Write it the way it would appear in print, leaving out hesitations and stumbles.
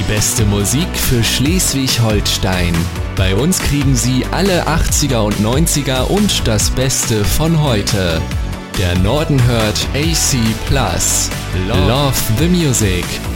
Die beste Musik für Schleswig-Holstein. Bei uns kriegen Sie alle 80er und 90er und das Beste von heute. Der Norden hört AC+. Love the Music.